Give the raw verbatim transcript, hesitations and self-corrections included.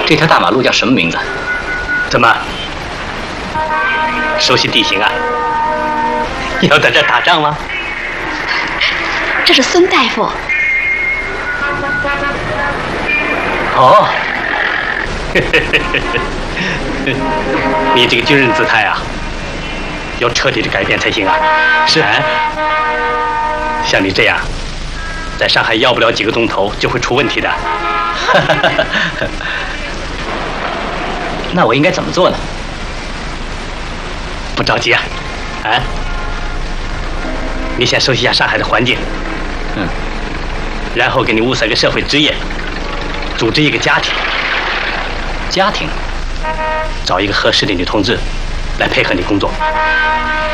这条大马路叫什么名字？ 怎么？熟悉地形啊？要在这打仗吗？ 这是孙大夫。 哦，你这个军人姿态啊，要彻底的改变才行啊！ 是啊， 像你这样，在上海要不了几个钟头就会出问题的。 那我应该怎么做呢？ 不着急啊，啊，你先熟悉一下上海的环境， 嗯， 然后给你物色个社会职业，组织一个家庭， 家庭， 找一个合适的女同志来配合你工作。